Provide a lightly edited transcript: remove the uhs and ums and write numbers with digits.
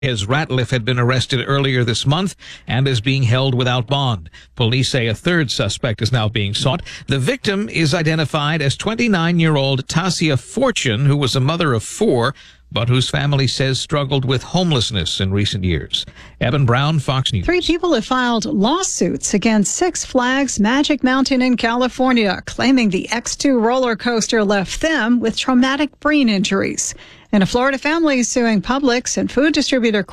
His Ratliff had been arrested earlier this month and is being held without bond. Police say a third suspect is now being sought. The victim is identified as 29-year-old Tasia Fortune, who was a mother of 4, but whose family says struggled with homelessness in recent years. Evan Brown, Fox News. 3 people have filed lawsuits against Six Flags Magic Mountain in California, claiming the X2 roller coaster left them with traumatic brain injuries. And a Florida family is suing Publix and food distributor